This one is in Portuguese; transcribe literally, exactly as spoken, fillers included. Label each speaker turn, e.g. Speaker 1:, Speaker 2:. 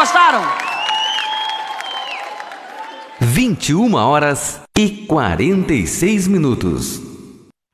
Speaker 1: gostaram?
Speaker 2: vinte e uma horas e quarenta e seis minutos.